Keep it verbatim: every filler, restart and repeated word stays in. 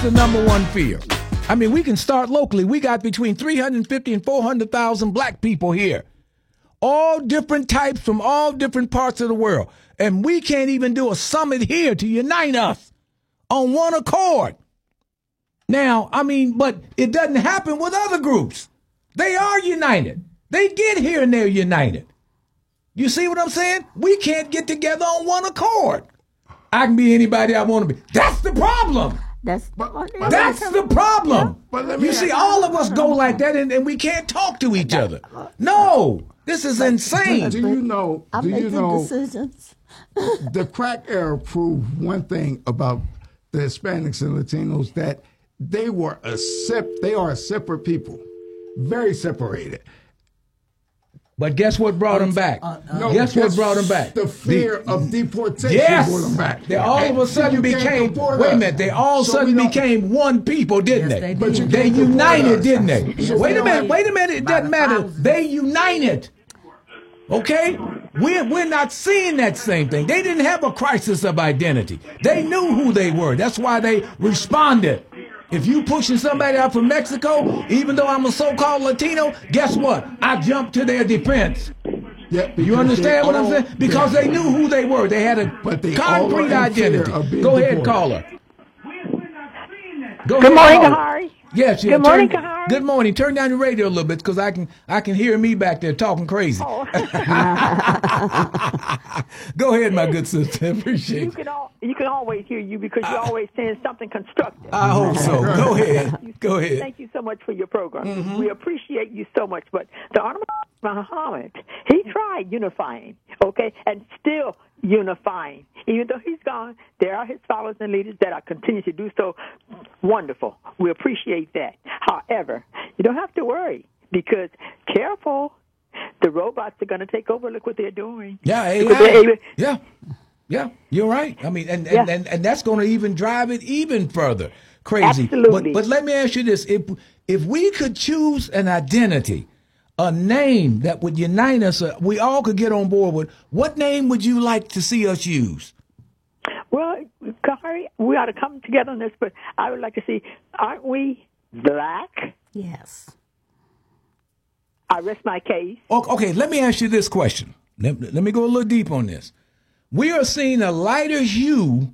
the number one fear? I mean, we can start locally. We got between three hundred fifty and four hundred thousand black people here. All different types from all different parts of the world. And we can't even do a summit here to unite us on one accord. Now, I mean, but it doesn't happen with other groups. They are united. They get here and they're united. You see what I'm saying? We can't get together on one accord. I can be anybody I want to be. That's the problem. That's, But- but That's let me- the problem. But let me You see, ask- all of us go like that and, and we can't talk to each other. No, this is insane. Do you know? I'm Do you making know? decisions. The crack era proved one thing about the Hispanics and Latinos, that they were a sep- They are a separate people, very separated. But guess what brought them back? No, guess what that's brought them back? The fear of deportation Yes, brought them back. they all of And a sudden you can't became. deport Wait a us. minute, they all of a So we sudden don't- became one people, didn't Yes, they? they But did. you They can't deport united, us. didn't they? So Wait we a minute, don't- wait a minute. It By doesn't the matter. thousands. They united. Okay, we're we're not seeing that same thing. They didn't have a crisis of identity. They knew who they were. That's why they responded. If you pushing somebody out from Mexico, even though I'm a so-called Latino, guess what? I jumped to their defense. Yeah, because You understand they what I'm all- saying? Because yeah. they knew who they were. They had a But they all were concrete in fear identity. of being Go ahead, deported. caller. Go Good ahead, morning, caller. Kahari. Yes, yeah, Good morning, turn- Kahari. Good morning. Turn down the radio a little bit because I can I can hear me back there talking crazy. Oh. Go ahead, my good sister. Appreciate You it. can all, you can always hear you because you're always saying something constructive. I hope so. Go ahead. Go ahead. Thank you so much for your program. Mm-hmm. We appreciate you so much. But the Honorable Muhammad, he tried unifying, okay, and still unifying. Even though he's gone, there are his followers and leaders that are continue to do so. Wonderful. We appreciate that. However, you don't have to worry because careful, the robots are going to take over. Look what they're doing. Yeah, Look what A I. they're- Yeah, yeah, you're right. I mean, and and, Yeah. and, and that's going to even drive it even further crazy. Absolutely. But but let me ask you this: if if we could choose an identity, a name that would unite us, uh, we all could get on board with. What name would you like to see us use? Well, Kahari, we ought to come together on this, but I would like to see, aren't we black? Yes. I rest my case. O- Okay, let me ask you this question. Let, let me go a little deep on this. We are seeing a lighter hue